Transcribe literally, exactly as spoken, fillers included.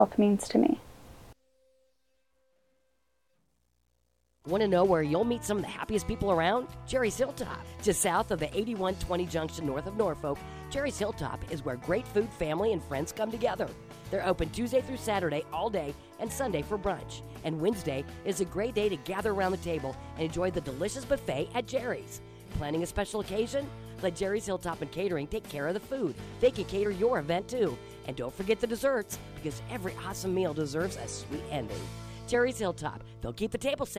health means to me. Want to know where you'll meet some of the happiest people around? Jerry's Hilltop. Just south of the eighty-one twenty junction north of Norfolk, Jerry's Hilltop is where great food, family, and friends come together. They're open Tuesday through Saturday all day and Sunday for brunch. And Wednesday is a great day to gather around the table and enjoy the delicious buffet at Jerry's. Planning a special occasion? Let Jerry's Hilltop and Catering take care of the food. They can cater your event too. And don't forget the desserts, because every awesome meal deserves a sweet ending. Jerry's Hilltop. They'll keep the table set